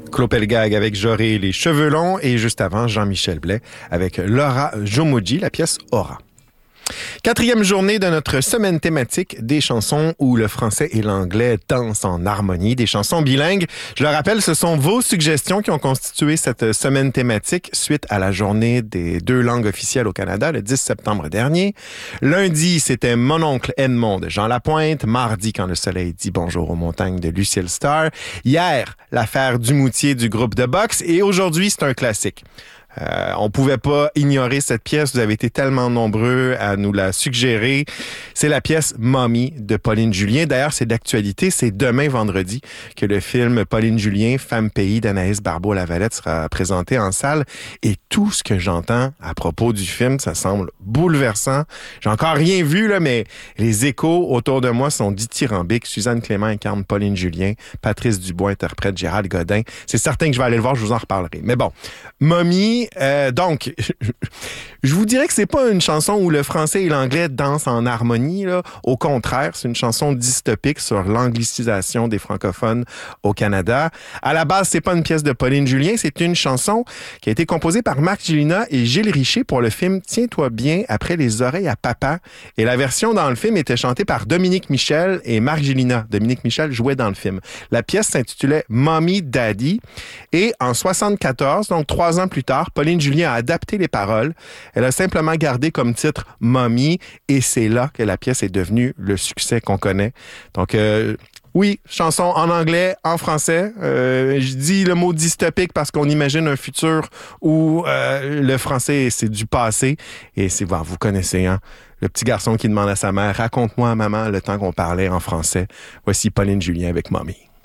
Claude Pelgag avec J'aurai les cheveux longs et juste avant, Jean-Michel Blais avec Laura Jomoji, la pièce Aura. 4e journée de notre semaine thématique des chansons où le français et l'anglais dansent en harmonie, des chansons bilingues. Je le rappelle, ce sont vos suggestions qui ont constitué cette semaine thématique suite à la journée des 2 langues officielles au Canada le 10 septembre dernier. Lundi, c'était Mon oncle Edmond de Jean Lapointe. Mardi, Quand le soleil dit bonjour aux montagnes de Lucille Starr. Hier, L'affaire Dumoutier du groupe de boxe. Et aujourd'hui, c'est un classique. On pouvait pas ignorer cette pièce. Vous avez été tellement nombreux à nous la suggérer. C'est la pièce Mommy de Pauline Julien. D'ailleurs, c'est d'actualité. C'est demain, vendredi, que le film Pauline Julien, Femme pays d'Anaïs Barbeau-Lavalette sera présenté en salle. Et tout ce que j'entends à propos du film, ça semble bouleversant. J'ai encore rien vu, là, mais les échos autour de moi sont dithyrambiques. Suzanne Clément incarne Pauline Julien. Patrice Dubois interprète Gérald Godin. C'est certain que je vais aller le voir. Je vous en reparlerai. Mais bon, Mommy, donc, je vous dirais que c'est pas une chanson où le français et l'anglais dansent en harmonie, là. Au contraire, c'est une chanson dystopique sur l'anglicisation des francophones au Canada. À la base, c'est pas une pièce de Pauline Julien, c'est une chanson qui a été composée par Marc Gélina et Gilles Richer pour le film Tiens-toi bien après les oreilles à papa. Et la version dans le film était chantée par Dominique Michel et Marc Gélina. Dominique Michel jouait dans le film. La pièce s'intitulait Mommy Daddy. Et en 74, donc 3 ans plus tard, Pauline Julien a adapté les paroles. Elle a simplement gardé comme titre Mommy et c'est là que la pièce est devenue le succès qu'on connaît. Donc, oui, chanson en anglais, en français. Je dis le mot dystopique parce qu'on imagine un futur où le français, c'est du passé. Et c'est, bon, vous connaissez, hein? Le petit garçon qui demande à sa mère, raconte-moi, maman, le temps qu'on parlait en français. Voici Pauline Julien avec Mommy.